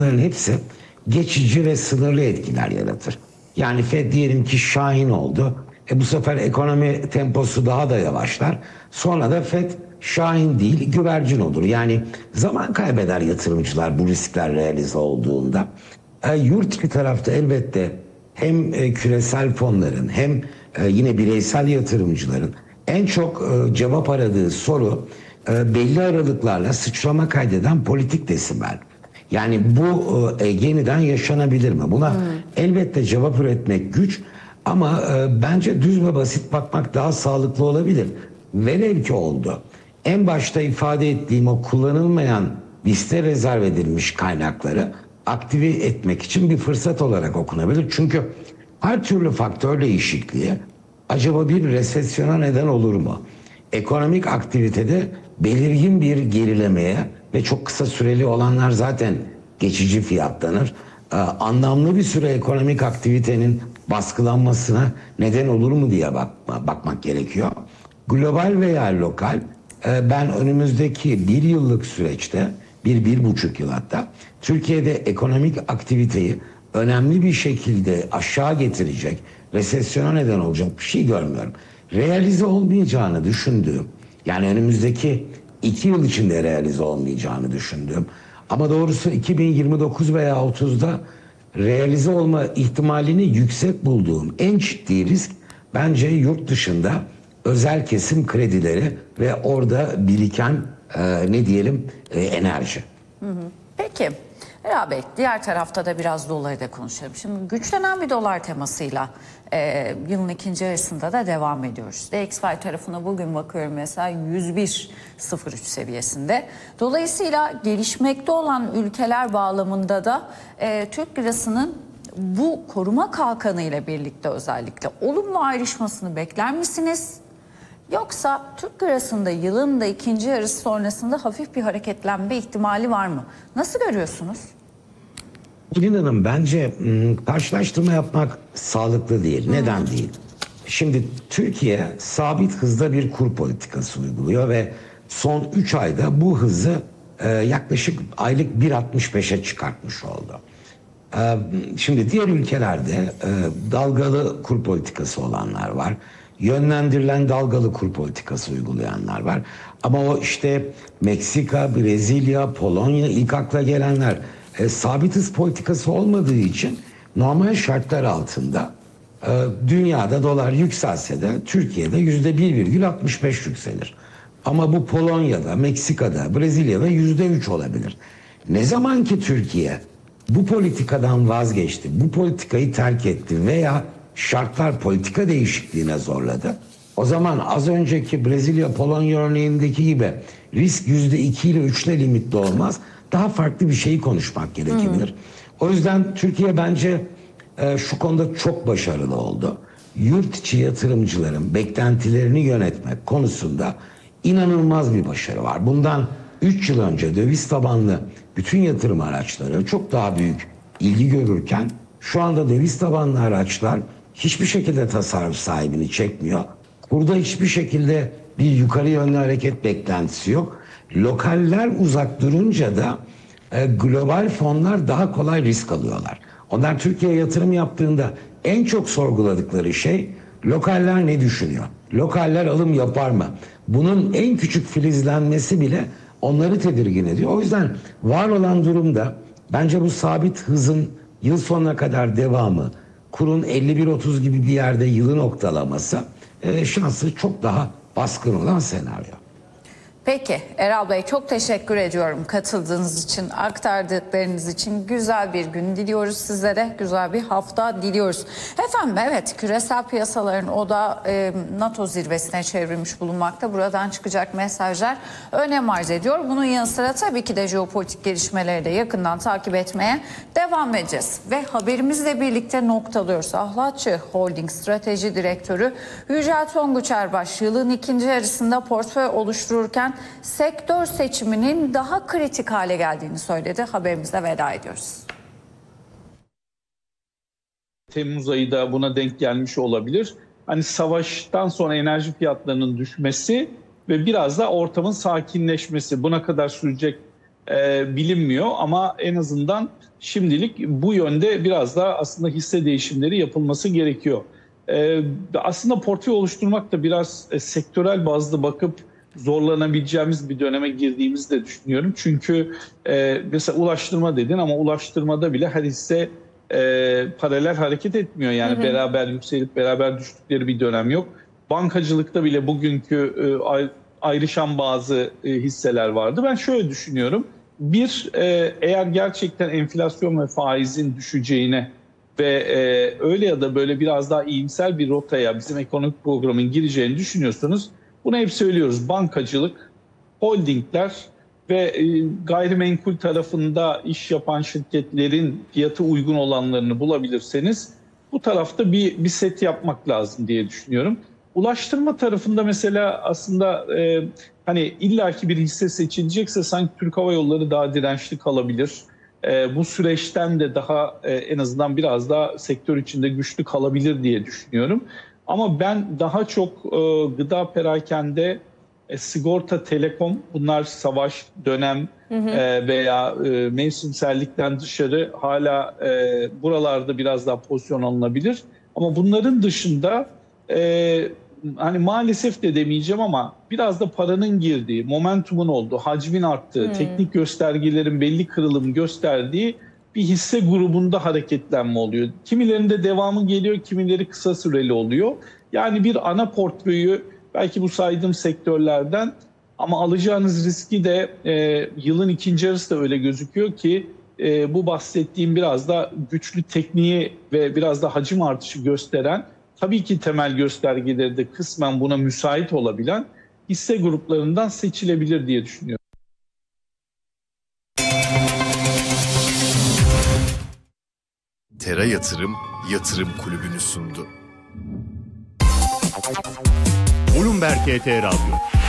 hepsi geçici ve sınırlı etkiler yaratır. Yani Fed diyelim ki şahin oldu. Bu sefer ekonomi temposu daha da yavaşlar. Sonra da Fed şahin değil güvercin olur. Yani zaman kaybeder yatırımcılar bu riskler realize olduğunda. Yurt içi tarafta elbette hem küresel fonların hem yine bireysel yatırımcıların en çok cevap aradığı soru belli aralıklarla sıçrama kaydeden politik desibel. Yani bu yeniden yaşanabilir mi? Buna elbette cevap üretmek güç ama bence düz ve basit bakmak daha sağlıklı olabilir. Velev ki oldu. En başta ifade ettiğim o kullanılmayan liste rezerv edilmiş kaynakları aktive etmek için bir fırsat olarak okunabilir. Çünkü her türlü faktör değişikliği acaba bir resesyona neden olur mu? Ekonomik aktivitede belirgin bir gerilemeye ve çok kısa süreli olanlar zaten geçici fiyatlanır. Anlamlı bir süre ekonomik aktivitenin baskılanmasına neden olur mu diye bakmak gerekiyor. Global veya lokal ben önümüzdeki bir yıllık süreçte bir buçuk yıl hatta Türkiye'de ekonomik aktiviteyi önemli bir şekilde aşağı getirecek, resesyona neden olacak bir şey görmüyorum. Realize olmayacağını düşündüğüm, yani önümüzdeki 2 yıl içinde realize olmayacağını düşündüğüm ama doğrusu 2029 veya 30'da realize olma ihtimalini yüksek bulduğum en ciddi risk bence yurt dışında özel kesim kredileri ve orada biriken enerji. Peki Erol Bey, diğer tarafta da biraz doları da konuşalım. Şimdi güçlenen bir dolar temasıyla yılın ikinci yarısında da devam ediyoruz. DXY tarafına bugün bakıyorum mesela 101.03 seviyesinde. Dolayısıyla gelişmekte olan ülkeler bağlamında da Türk lirasının bu koruma kalkanı ile birlikte özellikle olumlu ayrışmasını bekler misiniz? Yoksa Türk lirasında yılın da ikinci yarısı sonrasında hafif bir hareketlenme ihtimali var mı? Nasıl görüyorsunuz? Gülün Hanım, bence karşılaştırma yapmak sağlıklı değil. Neden değil? Şimdi Türkiye sabit hızda bir kur politikası uyguluyor ve son 3 ayda bu hızı yaklaşık aylık 1.65'e çıkartmış oldu. Şimdi diğer ülkelerde dalgalı kur politikası olanlar var. Yönlendirilen dalgalı kur politikası uygulayanlar var. Ama o işte Meksika, Brezilya, Polonya ilk akla gelenler sabit hız politikası olmadığı için normal şartlar altında dünyada dolar yükselse de Türkiye'de %1,65 yükselir. Ama bu Polonya'da, Meksika'da, Brezilya'da %3 olabilir. Ne zaman ki Türkiye bu politikadan vazgeçti, bu politikayı terk etti veya şartlar politika değişikliğine zorladı, o zaman az önceki Brezilya, Polonya örneğindeki gibi risk %2 ile 3 ile limitli olmaz. Daha farklı bir şeyi konuşmak gerekebilir. O yüzden Türkiye bence şu konuda çok başarılı oldu. Yurt içi yatırımcıların beklentilerini yönetmek konusunda inanılmaz bir başarı var. Bundan 3 yıl önce döviz tabanlı bütün yatırım araçları çok daha büyük ilgi görürken şu anda döviz tabanlı araçlar hiçbir şekilde tasarruf sahibini çekmiyor. Burada hiçbir şekilde bir yukarı yönlü hareket beklentisi yok. Lokaller uzak durunca da global fonlar daha kolay risk alıyorlar. Onlar Türkiye'ye yatırım yaptığında en çok sorguladıkları şey lokaller ne düşünüyor? Lokaller alım yapar mı? Bunun en küçük filizlenmesi bile onları tedirgin ediyor. O yüzden var olan durumda bence bu sabit hızın yıl sonuna kadar devamı, kurun 51.30 gibi bir yerde yılı noktalaması şansı çok daha baskın olan senaryo. Peki Erol Bey, çok teşekkür ediyorum katıldığınız için, aktardıklarınız için. Güzel bir gün diliyoruz sizlere, güzel bir hafta diliyoruz. Efendim, evet, küresel piyasaların odağı NATO zirvesine çevrilmiş bulunmakta. Buradan çıkacak mesajlar önem arz ediyor. Bunun yanı sıra tabii ki de jeopolitik gelişmeleri de yakından takip etmeye devam edeceğiz. Ve haberimizle birlikte noktalıyoruz. Ahlatçı Holding Strateji Direktörü Yücel Tonguç Erbaş yılın ikinci yarısında portföy oluştururken sektör seçiminin daha kritik hale geldiğini söyledi. Haberimize veda ediyoruz. Temmuz ayı da buna denk gelmiş olabilir. Hani savaştan sonra enerji fiyatlarının düşmesi ve biraz da ortamın sakinleşmesi, buna kadar sürecek bilinmiyor ama en azından şimdilik bu yönde biraz daha aslında hisse değişimleri yapılması gerekiyor. Aslında portföy oluşturmak da biraz sektörel bazlı bakıp zorlanabileceğimiz bir döneme girdiğimizi de düşünüyorum. Çünkü mesela ulaştırma dedin ama ulaştırmada bile her hisse paralel hareket etmiyor. Yani beraber yükselip beraber düştükleri bir dönem yok. Bankacılıkta bile bugünkü ayrışan bazı hisseler vardı. Ben şöyle düşünüyorum. Bir, eğer gerçekten enflasyon ve faizin düşeceğine ve öyle ya da böyle biraz daha iyimser bir rotaya bizim ekonomik programın gireceğini düşünüyorsanız bunu hep söylüyoruz. Bankacılık, holdingler ve gayrimenkul tarafında iş yapan şirketlerin fiyatı uygun olanlarını bulabilirseniz bu tarafta bir set yapmak lazım diye düşünüyorum. Ulaştırma tarafında mesela aslında hani illaki bir hisse seçilecekse sanki Türk Hava Yolları daha dirençli kalabilir. Bu süreçten de daha en azından biraz daha sektör içinde güçlü kalabilir diye düşünüyorum. Ama ben daha çok gıda perakende, sigorta, telekom, bunlar savaş, dönem veya mevsimsellikten dışarı hala buralarda biraz daha pozisyon alınabilir. Ama bunların dışında hani maalesef de demeyeceğim ama biraz da paranın girdiği, momentumun olduğu, hacmin arttığı, teknik göstergelerin belli kırılım gösterdiği bir hisse grubunda hareketlenme oluyor. Kimilerinde devamı geliyor, kimileri kısa süreli oluyor. Yani bir ana portföyü belki bu saydığım sektörlerden ama alacağınız riski de yılın ikinci yarısı da öyle gözüküyor ki bu bahsettiğim biraz da güçlü tekniği ve biraz da hacim artışı gösteren, tabii ki temel göstergeleri de kısmen buna müsait olabilen hisse gruplarından seçilebilir diye düşünüyorum. Tera Yatırım Kulübü'nü sundu. Bloomberg HT Radyo.